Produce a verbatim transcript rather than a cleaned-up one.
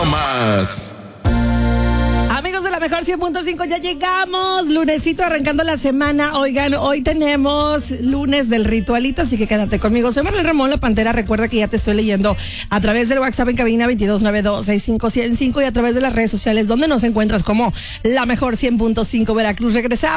más. Amigos de la mejor cien punto cinco, ya llegamos, lunesito arrancando la semana. Oigan, hoy tenemos lunes del ritualito, así que quédate conmigo. Soy Marlene Ramón, la Pantera. Recuerda que ya te estoy leyendo a través del WhatsApp en cabina veintidós noventa y dos sesenta y cinco cien y cinco y a través de las redes sociales donde nos encuentras como la mejor cien punto cinco Veracruz. Regresamos.